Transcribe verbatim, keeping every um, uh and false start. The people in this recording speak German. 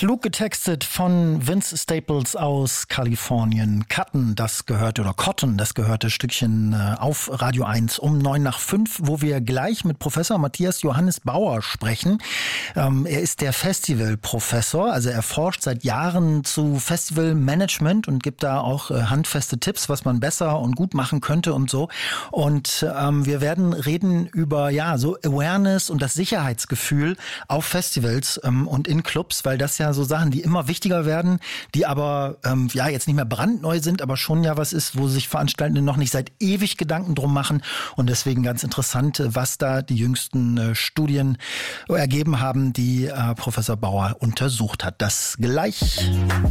Klug getextet von Vince Staples aus Kalifornien. Cotton, das gehörte, oder Cotton, das gehörte Stückchen auf Radio eins um neun nach fünf, wo wir gleich mit Professor Matthias Johannes Bauer sprechen. Ähm, er ist der Festivalprofessor, also er forscht seit Jahren zu Festivalmanagement und gibt da auch äh, handfeste Tipps, was man besser und gut machen könnte und so. Und ähm, wir werden reden über ja so Awareness und das Sicherheitsgefühl auf Festivals ähm, und in Clubs, weil das ja so Sachen, die immer wichtiger werden, die aber ähm, ja jetzt nicht mehr brandneu sind, aber schon ja was ist, wo sich Veranstaltende noch nicht seit ewig Gedanken drum machen. Und deswegen ganz interessant, was da die jüngsten äh, Studien ergeben haben, die äh, Professor Bauer untersucht hat. Das gleich.